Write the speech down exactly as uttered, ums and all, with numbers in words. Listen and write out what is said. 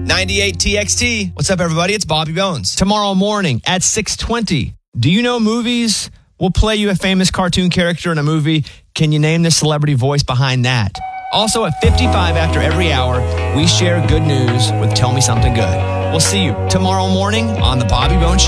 ninety-eight T X T. What's up, everybody? It's Bobby Bones. Tomorrow morning at six twenty. Do you know movies? We'll play you a famous cartoon character in a movie. Can you name the celebrity voice behind that? Also at fifty-five after every hour, we share good news with Tell Me Something Good. We'll see you tomorrow morning on The Bobby Bones Show.